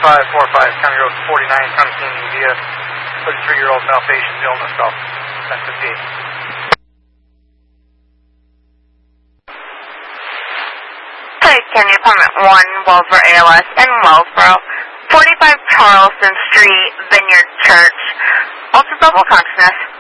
4545, County Road 49, County Canyon via 33-year-old male patient, illness call. 1058. Hey, Kenya, Apartment 1, Wellsboro ALS in Wellsboro, 45 Charleston Street, Vineyard Church. Also double consciousness.